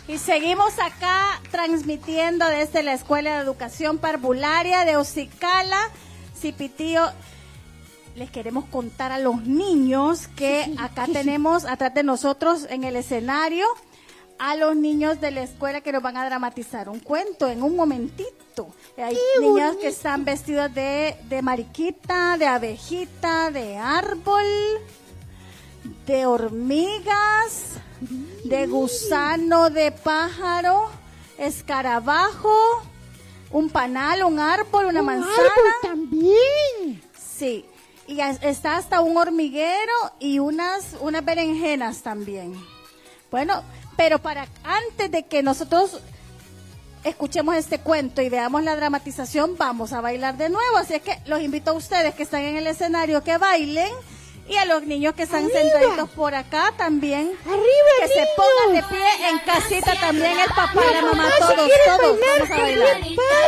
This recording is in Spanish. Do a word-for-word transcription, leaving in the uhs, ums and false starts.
Y seguimos acá transmitiendo desde la Escuela de Educación Parvularia de Ocicala, Cipitío. Les queremos contar a los niños que acá tenemos atrás de nosotros en el escenario a los niños de la escuela que nos van a dramatizar un cuento en un momentito. Hay niños que están vestidos de, de mariquita, de abejita, de árbol, de hormigas, de gusano, de pájaro, escarabajo, un panal, un árbol, una un manzana. Árbol también. Sí, y está hasta un hormiguero y unas, unas berenjenas también. Bueno, pero para antes de que nosotros escuchemos este cuento y veamos la dramatización, vamos a bailar de nuevo. Así es que los invito a ustedes que están en el escenario que bailen. Y a los niños que están Arriba. sentaditos por acá también. Arriba, que niños. se pongan de pie en casita también, el papá y la mamá, todos, todos. Vamos a bailar.